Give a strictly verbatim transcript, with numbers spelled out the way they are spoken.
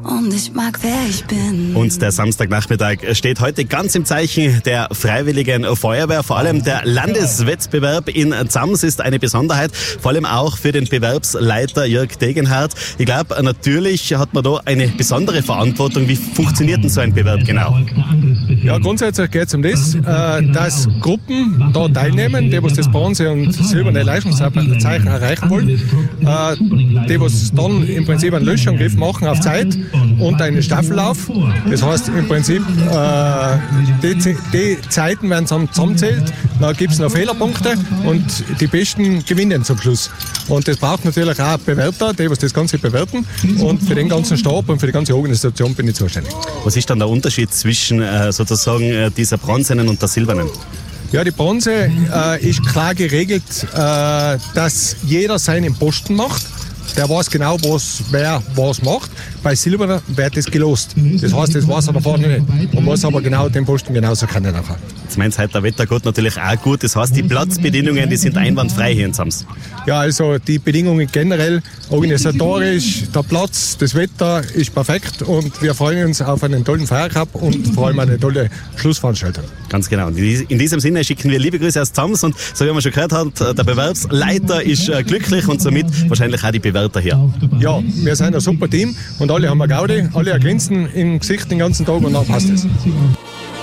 und ich mag, wer ich bin. Und der Samstagnachmittag steht heute ganz im Zeichen der Freiwilligen Feuerwehr. Vor allem der Landeswettbewerb in Zams ist eine Besonderheit, vor allem auch für den Bewerbsleiter Jörg Degenhardt. Ich glaube, natürlich hat man da eine besondere Verantwortung. Wie funktioniert denn so ein Bewerb genau? Ja, grundsätzlich geht es um das, dass Gruppen da teilnehmen, die was das Bronze- und silberne Leistungszeichen erreichen wollen, die was dann im Prinzip einen Löschangriff machen auf Zeit und einen Staffellauf. Das heißt im Prinzip, die, die Zeiten werden zusammenzählt, dann gibt es noch Fehlerpunkte und die Besten gewinnen zum Schluss. Und das braucht natürlich auch Bewerter, die was das Ganze bewerten, und für den ganzen Stab und für die ganze Organisation bin ich zuständig. Was ist dann der Unterschied zwischen äh, sozusagen dieser bronzenen und der silbernen? Ja, die Bronze äh, ist klar geregelt, äh, dass jeder seinen Posten macht. Der weiß genau, was, wer was macht. Bei Silber wird das gelost. Das heißt, das weiß er da vorne nicht. Man muss aber genau den Posten genauso können nachher. Jetzt meint heute der Wettergott natürlich auch gut. Das heißt, die Platzbedingungen, die sind einwandfrei hier in Zams. Ja, also die Bedingungen generell, organisatorisch, der Platz, das Wetter ist perfekt und wir freuen uns auf einen tollen Feiercup und vor allem eine tolle Schlussveranstaltung. Ganz genau. Und in diesem Sinne schicken wir liebe Grüße aus Zams und so wie man schon gehört hat, der Bewerbsleiter ist glücklich und somit wahrscheinlich auch die Bewerter hier. Ja, wir sind ein super Team und alle haben eine Gaudi, alle ein Grinsen im Gesicht den ganzen Tag und dann passt es.